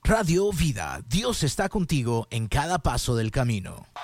Radio Vida, Dios está contigo en cada paso del camino.